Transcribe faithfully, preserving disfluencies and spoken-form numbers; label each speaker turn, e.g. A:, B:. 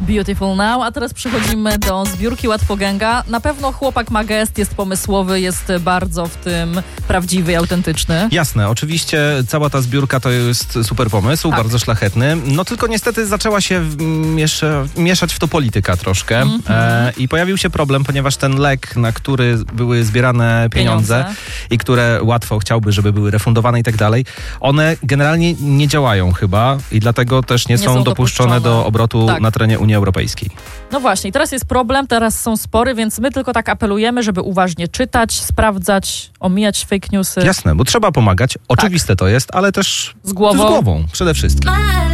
A: Beautiful Now, a teraz przechodzimy do zbiórki Łatwogęga. Na pewno chłopak ma gest, jest pomysłowy, jest bardzo w tym prawdziwy i autentyczny.
B: Jasne, oczywiście cała ta zbiórka to jest super pomysł, tak. bardzo szlachetny. No tylko niestety zaczęła się miesza, mieszać w to polityka troszkę mm-hmm. e, i pojawił się problem, ponieważ ten lek, na który były zbierane pieniądze, pieniądze i które łatwo chciałby, żeby były refundowane i tak dalej, one generalnie nie działają chyba i dlatego też nie, nie są, są dopuszczone, dopuszczone do obrotu tak. na terenie Unii Europejskiej.
A: No właśnie, teraz jest problem, teraz są spory, więc my tylko tak apelujemy, żeby uważnie czytać, sprawdzać, omijać fake newsy.
B: Jasne, bo trzeba pomagać, oczywiste tak. to jest, ale też
A: z głową,
B: z głową przede wszystkim.